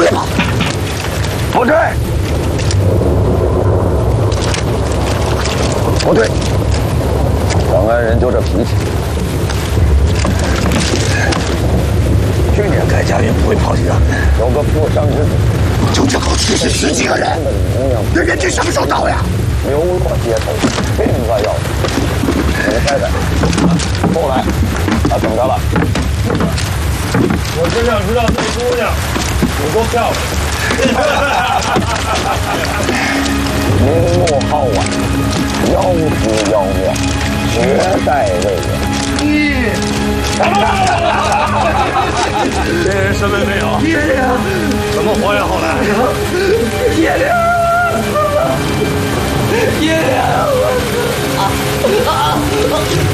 退吧！ 不退！不退！长安人就这脾气。去年盖家也不会抛弃他们，有个负伤之子， 就这口气是10几个人，那人质什么时候到呀？ 流落街头，这个要死！你太太，后来他等着了。 我只想知道这姑娘有多漂亮。 明目皓腕，妖姿妖妙，绝代未闻。 这什么没有？ 爷爷， 怎么活呀？后来， 爷爷，爷爷，